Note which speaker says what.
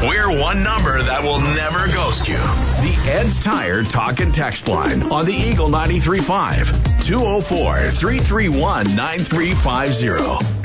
Speaker 1: We're one number that will never ghost you. The Ed's Tire Talk and Text line on the Eagle 93.5. 204-331-9350.